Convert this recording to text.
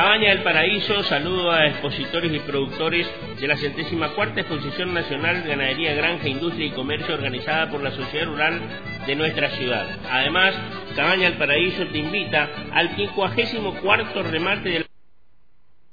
Cabaña del Paraíso, saludo a expositores y productores de la 74ª Exposición Nacional de Ganadería, Granja, Industria y Comercio organizada por la Sociedad Rural de nuestra ciudad. Además, Cabaña del Paraíso te invita al 54º remate de